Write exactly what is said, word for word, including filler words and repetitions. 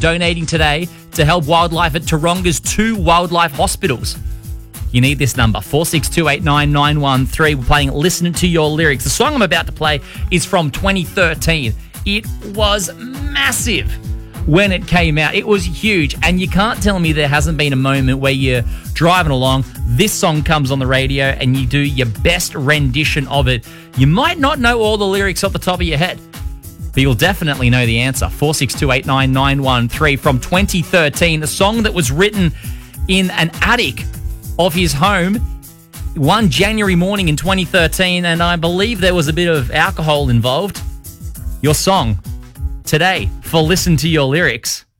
donating today to help wildlife at Taronga's two wildlife hospitals. You need this number, four six two eight nine nine one three. We're playing Listen to Your Lyrics. The song I'm about to play is from twenty thirteen. It was massive when it came out. It was huge, and you can't tell me there hasn't been a moment where you're driving along, this song comes on the radio, and you do your best rendition of it. You might not know all the lyrics off the top of your head, but you'll definitely know the answer. four six two eight nine nine one three from twenty thirteen, a song that was written in an attic of his home one January morning in twenty thirteen, and I believe there was a bit of alcohol involved. Your song today for Listen to Your Lyrics.